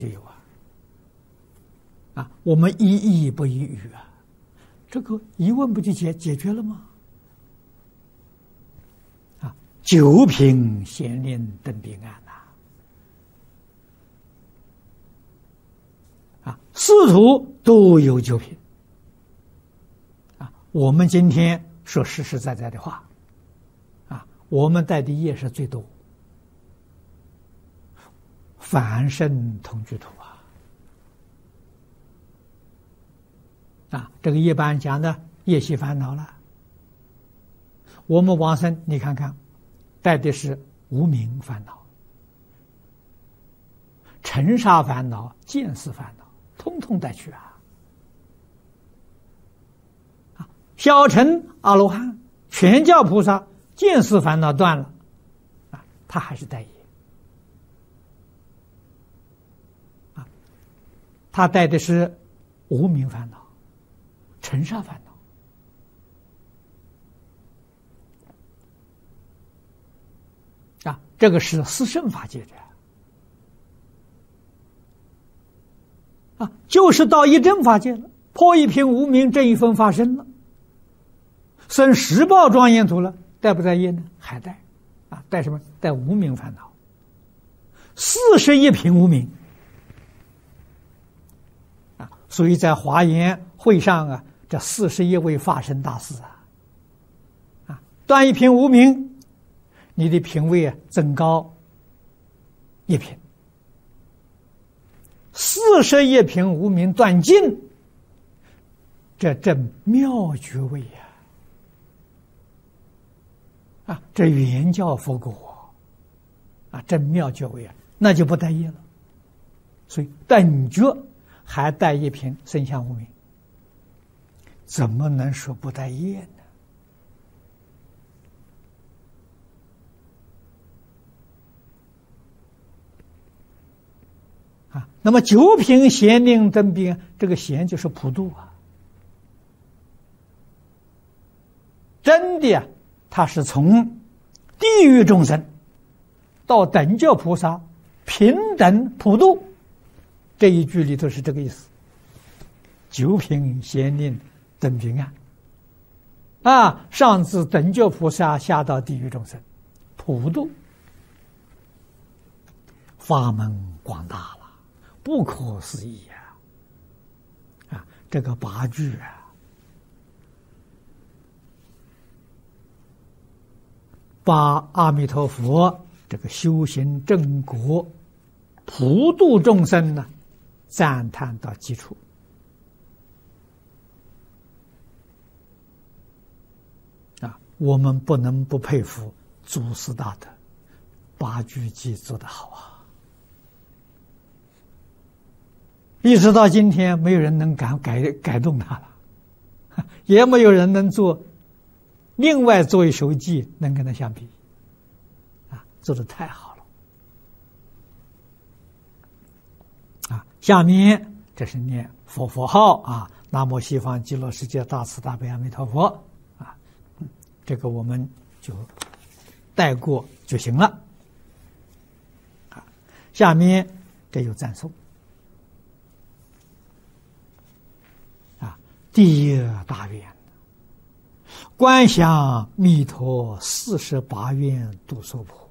就有我们一意不一语这个疑问不就解决了吗？九品贤令登彼岸四土都有九品我们今天说实实在在的话我们带的业是最多，凡圣同居土这个一般讲的业习烦恼了。我们往生你看看带的是无明烦恼、尘沙烦恼、见思烦恼，通通带去小乘阿罗汉、全教菩萨见思烦恼断了他还是带业他带的是无明烦恼、尘沙烦恼这个是四圣法界的就是到一真法界了，破一品无明，正一分发生了，生十报庄严土了，带不带业呢？还带带什么？带无明烦恼，41品无明所以在华严会上这41位法身大士断一品无明，你的品位增高一品；41品无明断尽，这正妙觉位这原教佛果正妙觉位那就不带业了。所以等觉还带一品生相无明，怎么能说不带业呢？那么九品贤令登彼岸，这个贤就是普度真的他是从地狱众生到等觉菩萨平等普度，这一句里头是这个意思。九品贤令登彼岸上至等觉菩萨，下到地狱众生，普度，法门广大了，不可思议这个八句把阿弥陀佛这个修行正果普度众生呢赞叹到基础我们不能不佩服祖师大德，八句偈做得好一直到今天没有人能改动它了，也没有人能另外做一首偈能跟它相比做得太好了下面这是念佛号南无西方极乐世界大慈大悲阿弥陀佛这个我们就带过就行了下面这有赞颂第一大愿观想弥陀48愿度娑婆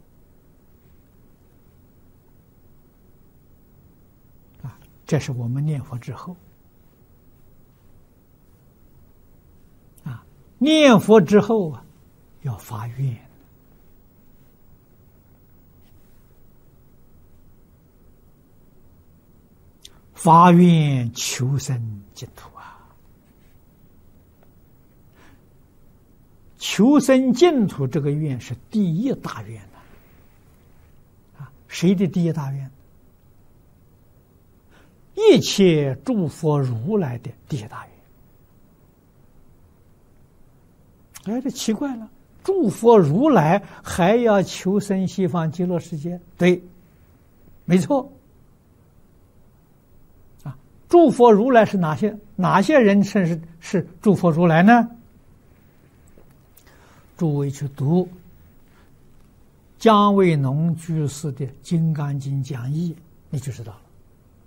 这是我们念佛之后念佛之后要发愿发愿求生净土求生净土这个愿是第一大愿谁的第一大愿？一切诸佛如来的第一大愿。这奇怪了，诸佛如来还要求生西方极乐世界？对，没错诸佛如来是哪些人称是诸佛如来呢？诸位去读姜维农居士的《金刚经讲义》，你就知道了。